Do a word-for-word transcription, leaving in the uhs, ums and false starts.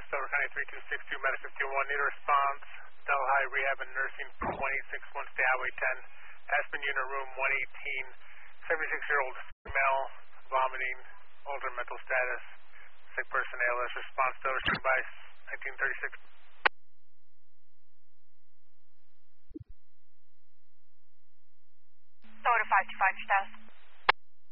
Silver County three two six two, Medic fifty-one. Need a response. Delhi Rehab and Nursing twenty-six one, stay Highway ten. Aspen Unit Room one eighteen. seventy-six-year-old female, vomiting, older mental status. Sick person A L S. Response to Ocean by nineteen thirty-six. Soda five two five, your status.